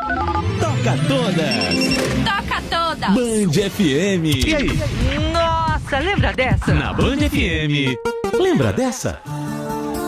Toca todas. Toca todas. Band FM. E aí? Nossa, lembra dessa? Na Band FM. Lembra dessa?